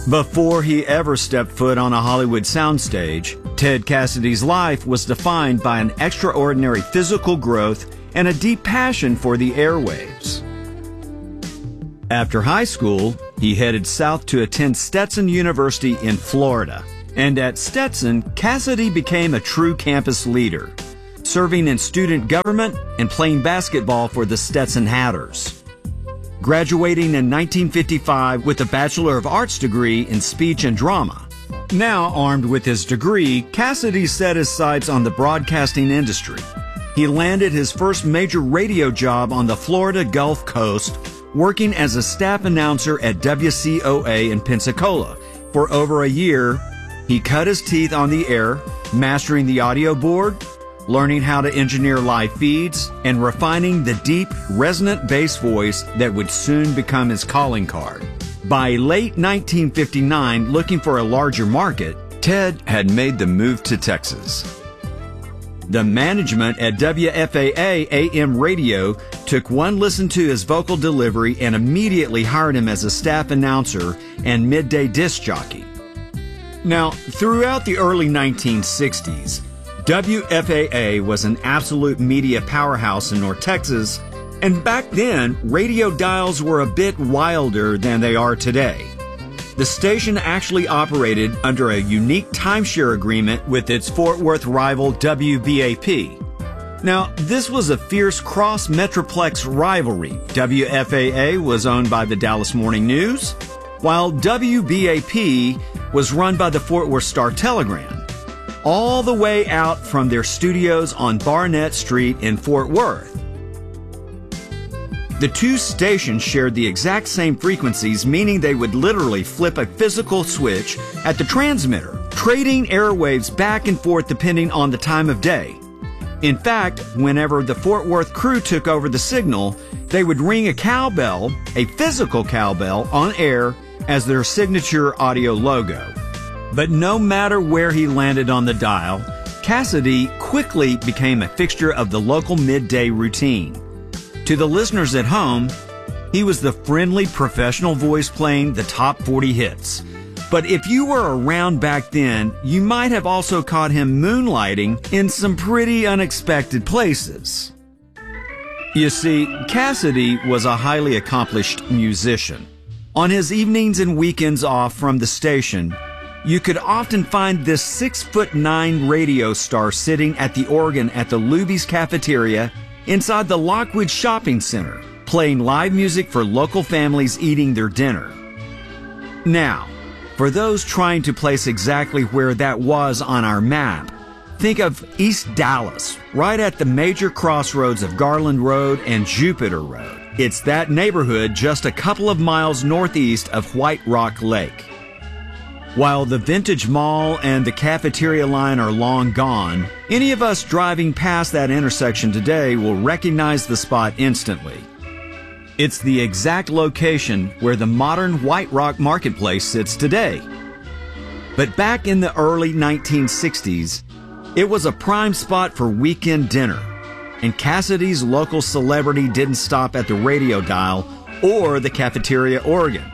Before he ever stepped foot on a Hollywood soundstage, Ted Cassidy's life was defined by an extraordinary physical growth and a deep passion for the airwaves. After high school, he headed south to attend Stetson University in Florida. And at Stetson, Cassidy became a true campus leader, serving in student government and playing basketball for the Stetson Hatters. Graduating in 1955 with a Bachelor of Arts degree in speech and drama. Now armed with his degree, Cassidy set his sights on the broadcasting industry. He landed his first major radio job on the Florida Gulf Coast, working as a staff announcer at WCOA in Pensacola. For over a year, he cut his teeth on the air, mastering the audio board, learning how to engineer live feeds, and refining the deep, resonant bass voice that would soon become his calling card. By late 1959, looking for a larger market, Ted had made the move to Texas. The management at WFAA AM radio took one listen to his vocal delivery and immediately hired him as a staff announcer and midday disc jockey. Now, throughout the early 1960s, WFAA was an absolute media powerhouse in North Texas, and back then, radio dials were a bit wilder than they are today. The station actually operated under a unique timeshare agreement with its Fort Worth rival WBAP. Now, this was a fierce cross-metroplex rivalry. WFAA was owned by the Dallas Morning News, while WBAP was run by the Fort Worth Star-Telegram, all the way out from their studios on Barnett Street in Fort Worth. The two stations shared the exact same frequencies, meaning they would literally flip a physical switch at the transmitter, trading airwaves back and forth depending on the time of day. In fact, whenever the Fort Worth crew took over the signal, they would ring a cowbell, a physical cowbell, on air as their signature audio logo. But no matter where he landed on the dial, Cassidy quickly became a fixture of the local midday routine. To the listeners at home, he was the friendly professional voice playing the top 40 hits. But if you were around back then, you might have also caught him moonlighting in some pretty unexpected places. You see, Cassidy was a highly accomplished musician. On his evenings and weekends off from the station, you could often find this 6'9" radio star sitting at the organ at the Luby's Cafeteria inside the Lockwood Shopping Center, playing live music for local families eating their dinner. Now, for those trying to place exactly where that was on our map, think of East Dallas, right at the major crossroads of Garland Road and Jupiter Road. It's that neighborhood just a couple of miles northeast of White Rock Lake. While the Vintage Mall and the Cafeteria line are long gone, any of us driving past that intersection today will recognize the spot instantly. It's the exact location where the modern White Rock Marketplace sits today. But back in the early 1960s, it was a prime spot for weekend dinner, and Cassidy's local celebrity didn't stop at the radio dial or the cafeteria organ.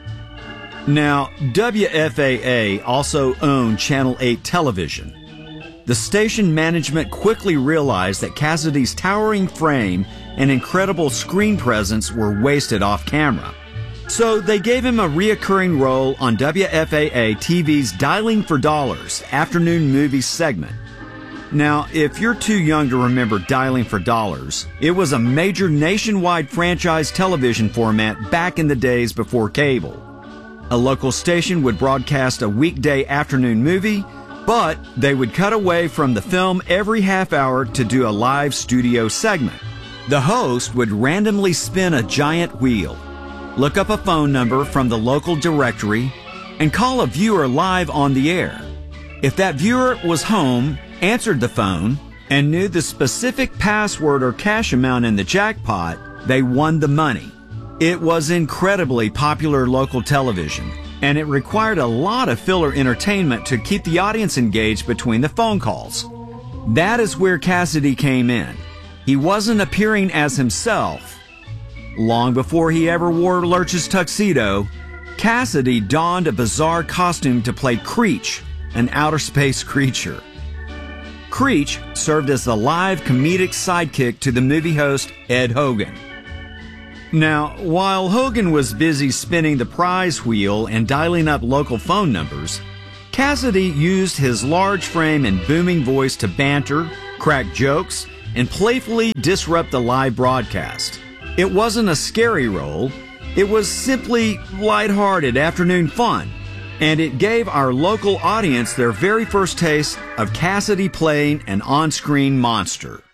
Now, WFAA also owned Channel 8 television. The station management quickly realized that Cassidy's towering frame and incredible screen presence were wasted off camera. So they gave him a reoccurring role on WFAA TV's Dialing for Dollars afternoon movie segment. Now, if you're too young to remember Dialing for Dollars, it was a major nationwide franchise television format back in the days before cable. A local station would broadcast a weekday afternoon movie, but they would cut away from the film every half hour to do a live studio segment. The host would randomly spin a giant wheel, look up a phone number from the local directory, and call a viewer live on the air. If that viewer was home, answered the phone, and knew the specific password or cash amount in the jackpot, they won the money. It was incredibly popular local television, and it required a lot of filler entertainment to keep the audience engaged between the phone calls. That is where Cassidy came in. He wasn't appearing as himself. Long before he ever wore Lurch's tuxedo, Cassidy donned a bizarre costume to play Creech, an outer space creature. Creech served as the live comedic sidekick to the movie host Ed Hogan. Now, while Hogan was busy spinning the prize wheel and dialing up local phone numbers, Cassidy used his large frame and booming voice to banter, crack jokes, and playfully disrupt the live broadcast. It wasn't a scary role. It was simply lighthearted afternoon fun, and it gave our local audience their very first taste of Cassidy playing an on-screen monster.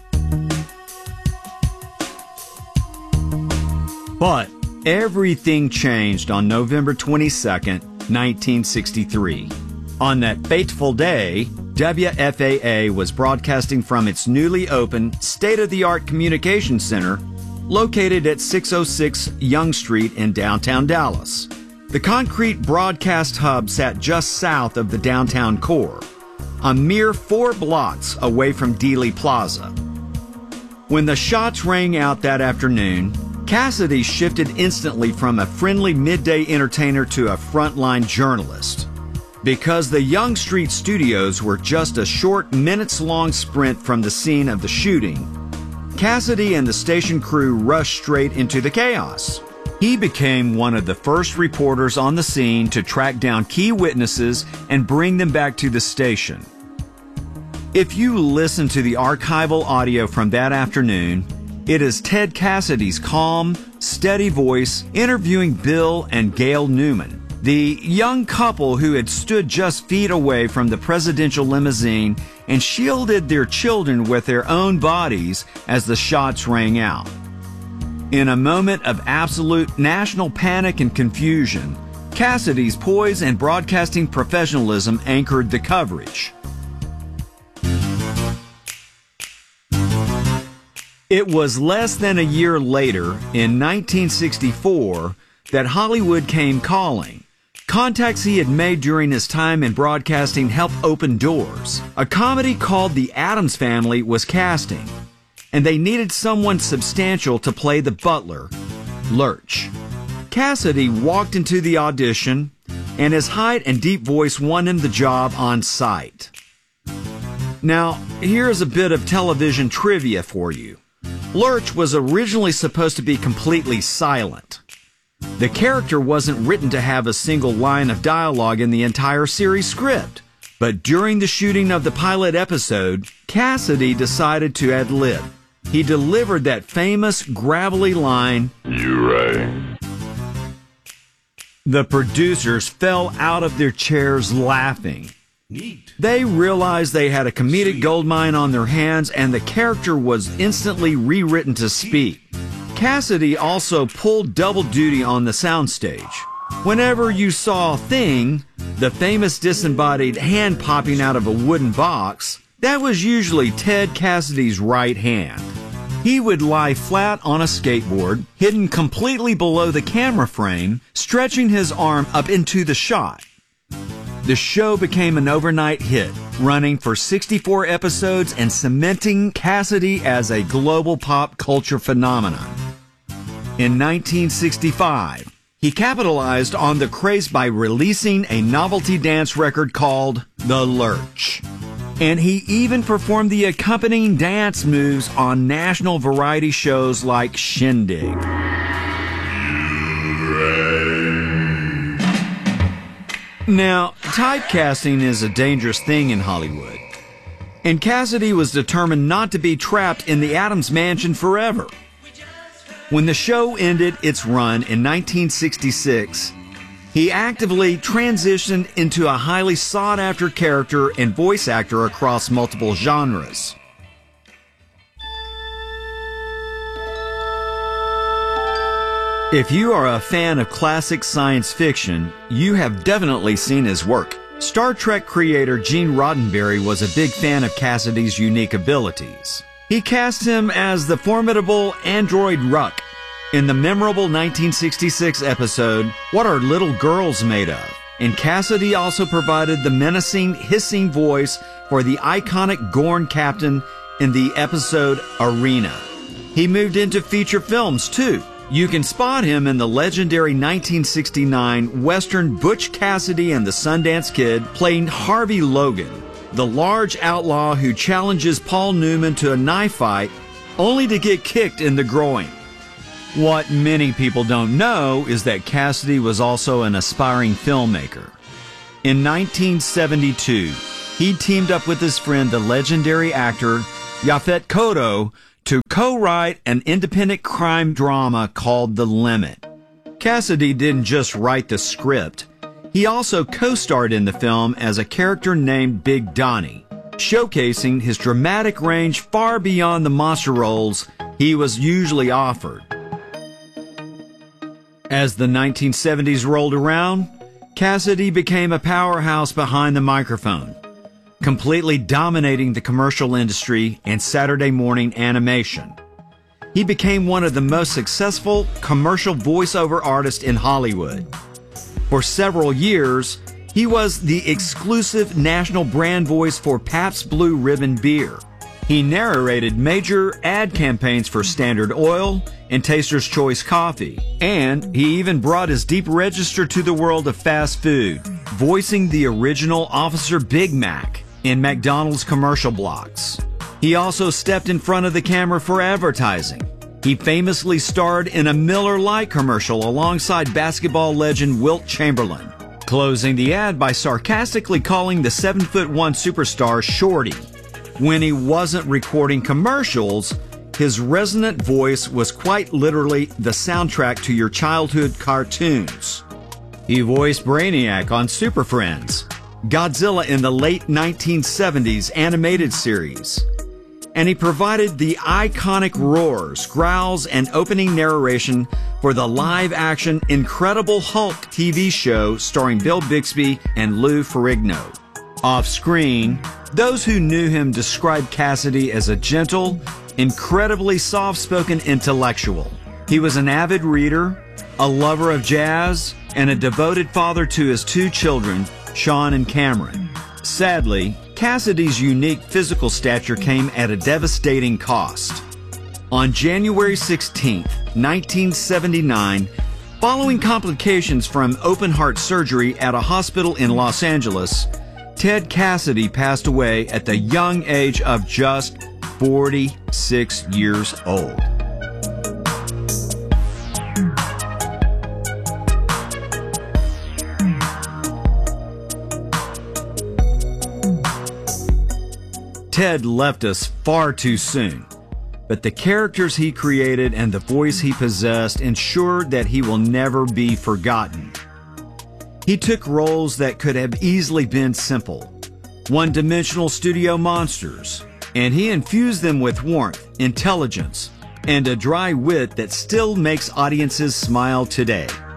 But everything changed on November 22nd, 1963. On that fateful day, WFAA was broadcasting from its newly opened state-of-the-art communication center located at 606 Young Street in downtown Dallas. The concrete broadcast hub sat just south of the downtown core, a mere 4 blocks away from Dealey Plaza. When the shots rang out that afternoon, Cassidy shifted instantly from a friendly midday entertainer to a frontline journalist. Because the Young Street studios were just a short, minutes-long sprint from the scene of the shooting, Cassidy and the station crew rushed straight into the chaos. He became one of the first reporters on the scene to track down key witnesses and bring them back to the station. If you listen to the archival audio from that afternoon, it is Ted Cassidy's calm, steady voice interviewing Bill and Gail Newman, the young couple who had stood just feet away from the presidential limousine and shielded their children with their own bodies as the shots rang out. In a moment of absolute national panic and confusion, Cassidy's poise and broadcasting professionalism anchored the coverage. It was less than a year later, in 1964, that Hollywood came calling. Contacts he had made during his time in broadcasting helped open doors. A comedy called The Addams Family was casting, and they needed someone substantial to play the butler, Lurch. Cassidy walked into the audition, and his height and deep voice won him the job on sight. Now, here's a bit of television trivia for you. Lurch was originally supposed to be completely silent. The character wasn't written to have a single line of dialogue in the entire series script, but during the shooting of the pilot episode, Cassidy decided to ad-lib. He delivered that famous gravelly line, "You right." The producers fell out of their chairs laughing. Neat. They realized they had a comedic goldmine on their hands, and the character was instantly rewritten to speak. Cassidy also pulled double duty on the soundstage. Whenever you saw Thing, the famous disembodied hand popping out of a wooden box, that was usually Ted Cassidy's right hand. He would lie flat on a skateboard, hidden completely below the camera frame, stretching his arm up into the shot. The show became an overnight hit, running for 64 episodes and cementing Cassidy as a global pop culture phenomenon. In 1965, he capitalized on the craze by releasing a novelty dance record called The Lurch. And he even performed the accompanying dance moves on national variety shows like Shindig. Now, typecasting is a dangerous thing in Hollywood, and Cassidy was determined not to be trapped in the Addams Mansion forever. When the show ended its run in 1966, he actively transitioned into a highly sought-after character and voice actor across multiple genres. If you are a fan of classic science fiction, you have definitely seen his work. Star Trek creator Gene Roddenberry was a big fan of Cassidy's unique abilities. He cast him as the formidable android Ruck in the memorable 1966 episode, What Are Little Girls Made Of? And Cassidy also provided the menacing, hissing voice for the iconic Gorn captain in the episode Arena. He moved into feature films too, You can spot him in the legendary 1969 Western Butch Cassidy and the Sundance Kid, playing Harvey Logan, the large outlaw who challenges Paul Newman to a knife fight only to get kicked in the groin. What many people don't know is that Cassidy was also an aspiring filmmaker. In 1972, he teamed up with his friend, the legendary actor Yaphet Kotto, to co-write an independent crime drama called The Limit. Cassidy didn't just write the script. He also co-starred in the film as a character named Big Donnie, showcasing his dramatic range far beyond the monster roles he was usually offered. As the 1970s rolled around, Cassidy became a powerhouse behind the microphone, completely dominating the commercial industry and Saturday morning animation. He became one of the most successful commercial voiceover artists in Hollywood. For several years, he was the exclusive national brand voice for Pabst Blue Ribbon beer. He narrated major ad campaigns for Standard Oil and Taster's Choice coffee, and he even brought his deep register to the world of fast food, voicing the original Officer Big Mac in McDonald's commercial blocks. He also stepped in front of the camera for advertising. He famously starred in a Miller Lite commercial alongside basketball legend Wilt Chamberlain, closing the ad by sarcastically calling the 7'1" superstar Shorty. When he wasn't recording commercials, his resonant voice was quite literally the soundtrack to your childhood cartoons. He voiced Brainiac on Super Friends, Godzilla in the late 1970s animated series, and he provided the iconic roars, growls, and opening narration for the live-action Incredible Hulk TV show starring Bill Bixby and Lou Ferrigno. Off-screen, those who knew him described Cassidy as a gentle, incredibly soft-spoken intellectual. He was an avid reader, a lover of jazz, and a devoted father to his two children, Sean and Cameron. Sadly, Cassidy's unique physical stature came at a devastating cost. On January 16, 1979, following complications from open-heart surgery at a hospital in Los Angeles, Ted Cassidy passed away at the young age of just 46 years old. Ted left us far too soon, but the characters he created and the voice he possessed ensured that he will never be forgotten. He took roles that could have easily been simple, one-dimensional studio monsters, and he infused them with warmth, intelligence, and a dry wit that still makes audiences smile today.